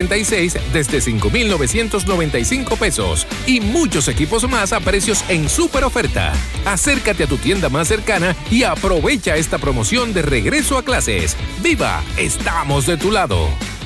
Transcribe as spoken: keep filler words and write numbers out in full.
setenta y seis desde cinco mil novecientos noventa y cinco pesos y muchos equipos más a precios en super oferta. Acércate a tu tienda más cercana y aprovecha esta promoción de regreso a clases. ¡Viva! Estamos de tu lado.